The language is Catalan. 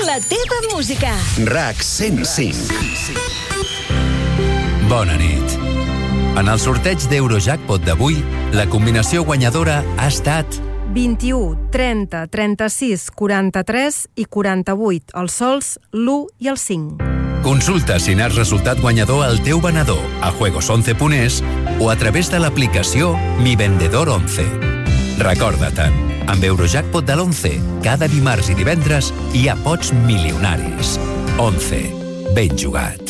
La teva música. RAC 105. Bona nit. En el sorteig d'Eurojackpot d'avui, la combinació guanyadora ha estat 21, 30, 36, 43 i 48, els sols, l'1 i el 5. Consulta si n'has resultat guanyador al teu venedor a juegos11.es o a través de l'aplicació Mi Vendedor 11. Recorda-te'n, amb Eurojackpot de l'11, cada dimarts i divendres hi ha pots milionaris. 11. Ben jugat.